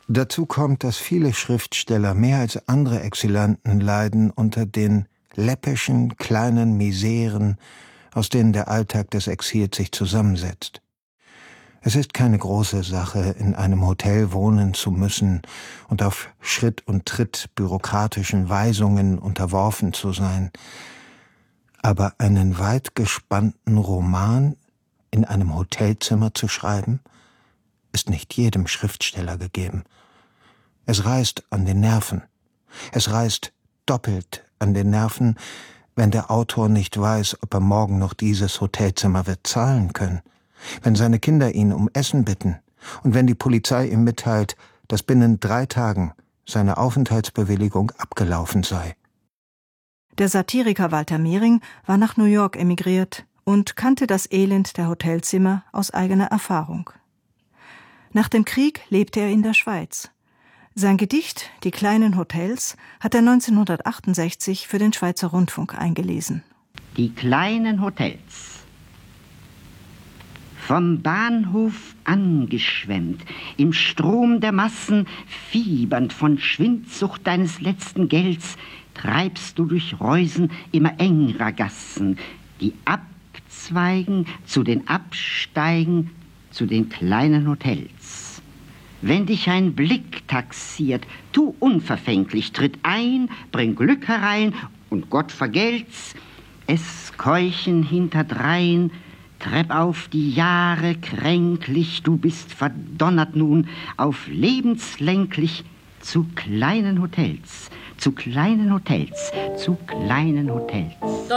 Dazu kommt, dass viele Schriftsteller mehr als andere Exilanten leiden unter den läppischen, kleinen Miseren, aus denen der Alltag des Exils sich zusammensetzt. Es ist keine große Sache, in einem Hotel wohnen zu müssen und auf Schritt und Tritt bürokratischen Weisungen unterworfen zu sein. Aber einen weit gespannten Roman in einem Hotelzimmer zu schreiben, ist nicht jedem Schriftsteller gegeben. Es reißt an den Nerven. Es reißt doppelt an den Nerven, wenn der Autor nicht weiß, ob er morgen noch dieses Hotelzimmer wird zahlen können, wenn seine Kinder ihn um Essen bitten und wenn die Polizei ihm mitteilt, dass binnen 3 Tagen seine Aufenthaltsbewilligung abgelaufen sei. Der Satiriker Walter Mehring war nach New York emigriert und kannte das Elend der Hotelzimmer aus eigener Erfahrung. Nach dem Krieg lebte er in der Schweiz. Sein Gedicht »Die kleinen Hotels« hat er 1968 für den Schweizer Rundfunk eingelesen. Die kleinen Hotels. Vom Bahnhof angeschwemmt, im Strom der Massen, fiebernd von Schwindsucht deines letzten Gelds, treibst du durch Reusen immer engrer Gassen, die abzweigen zu den Absteigen, zu den kleinen Hotels. Wenn dich ein Blick taxiert, tu unverfänglich, tritt ein, bring Glück herein und Gott vergelt's. Es keuchen hinterdrein, trepp auf die Jahre kränklich, du bist verdonnert nun auf lebenslänglich zu kleinen Hotels, zu kleinen Hotels, zu kleinen Hotels.